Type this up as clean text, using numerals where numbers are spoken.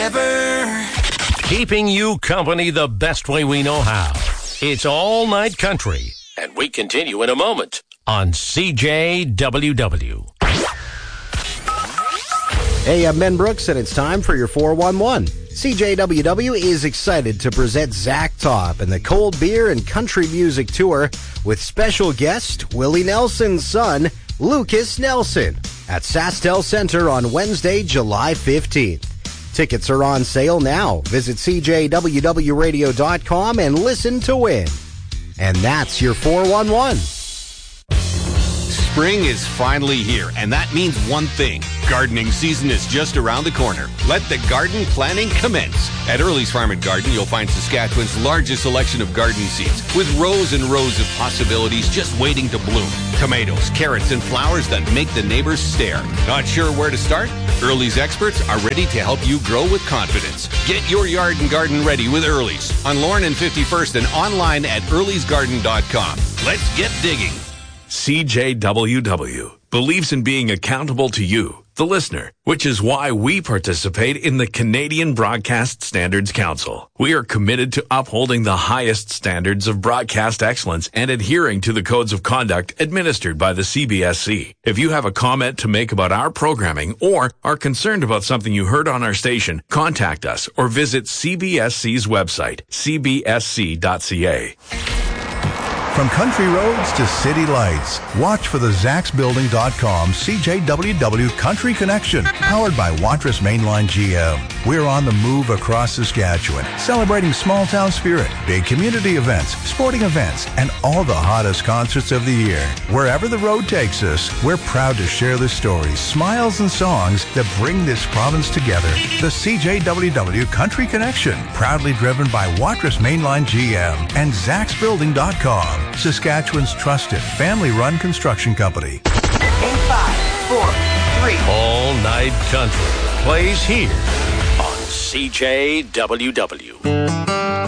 forever. Keeping you company the best way we know how. It's All Night Country. And we continue in a moment on CJWW. Hey, I'm Ben Brooks, and it's time for your 411. CJWW is excited to present Zach Top and the Cold Beer and Country Music Tour with special guest Willie Nelson's son, Lucas Nelson, at SaskTel Center on Wednesday, July 15th. Tickets are on sale now. Visit CJWWradio.com and listen to win. And that's your 411. Spring is finally here, and that means one thing. Gardening season is just around the corner. Let the garden planning commence. At Early's Farm and Garden, you'll find Saskatchewan's largest selection of garden seeds, with rows and rows of possibilities just waiting to bloom. Tomatoes, carrots, and flowers that make the neighbors stare. Not sure where to start? Early's experts are ready to help you grow with confidence. Get your yard and garden ready with Early's on Lorne and 51st and online at earlysgarden.com. Let's get digging. CJWW believes in being accountable to you, the listener, which is why we participate in the Canadian Broadcast Standards Council. We are committed to upholding the highest standards of broadcast excellence and adhering to the codes of conduct administered by the CBSC. If you have a comment to make about our programming or are concerned about something you heard on our station, contact us or visit CBSC's website, cbsc.ca. From country roads to city lights, watch for the ZachsBuilding.com CJWW Country Connection, powered by Watrous Mainline GM. We're on the move across Saskatchewan, celebrating small town spirit, big community events, sporting events, and all the hottest concerts of the year. Wherever the road takes us, we're proud to share the stories, smiles, and songs that bring this province together. The CJWW Country Connection, proudly driven by Watrous Mainline GM and ZachsBuilding.com. Saskatchewan's trusted family-run construction company. In 5, 4, 3. All Night Country plays here on CJWW.